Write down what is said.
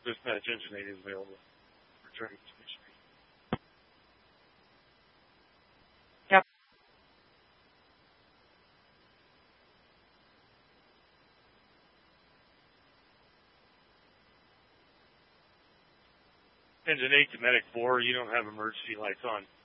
dispatch engine 8 is available. Returning to station 8. Yep. Engine 8 to Medic 4, you don't have emergency lights on.